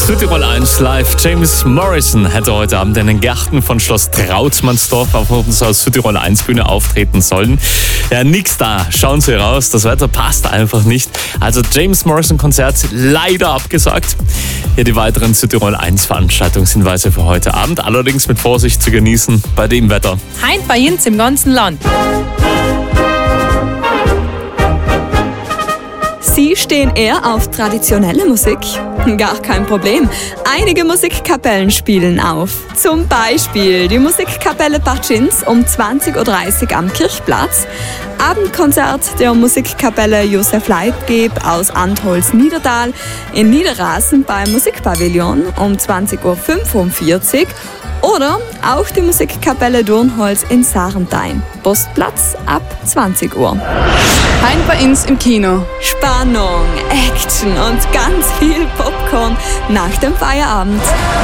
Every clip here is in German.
Südtirol 1 live. James Morrison hätte heute Abend in den Gärten von Schloss Trautmannsdorf auf unserer Südtirol 1 Bühne auftreten sollen. Ja, nix da. Schauen Sie raus. Das Wetter passt einfach nicht. Also James Morrison Konzert leider abgesagt. Hier die weiteren Südtirol 1 Veranstaltungshinweise für heute Abend. Allerdings mit Vorsicht zu genießen bei dem Wetter. Heint bei uns im ganzen Land. Sie stehen eher auf traditionelle Musik? Gar kein Problem. Einige Musikkapellen spielen auf. Zum Beispiel die Musikkapelle Partschins um 20.30 Uhr am Kirchplatz. Abendkonzert der Musikkapelle Josef Leitgeb aus Antholz-Niedertal in Niederrasen beim Musikpavillon um 20.45 Uhr. Oder auch die Musikkapelle Durnholz in Sarenthein. Postplatz ab 20 Uhr. Heint bei uns im Kino. Spannung, Action und ganz viel Popcorn nach dem Feierabend.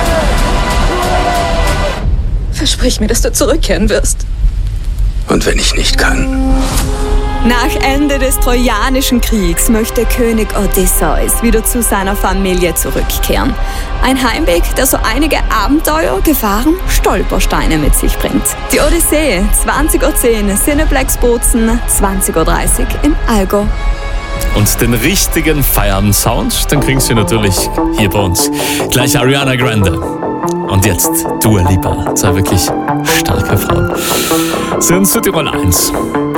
Versprich mir, dass du zurückkehren wirst. Und wenn ich nicht kann? Nach Ende des Trojanischen Kriegs möchte König Odysseus wieder zu seiner Familie zurückkehren. Ein Heimweg, der so einige Abenteuer, Gefahren, Stolpersteine mit sich bringt. Die Odyssee, 20.10 Uhr, Cineplex Bozen, 20.30 Uhr im Allgäu. Und den richtigen Feierabend-Sound, den kriegen Sie natürlich hier bei uns. Gleich Ariana Grande. Und jetzt Dua Lipa. Zwei wirklich starke Frauen. Sie sind Südtirol 1.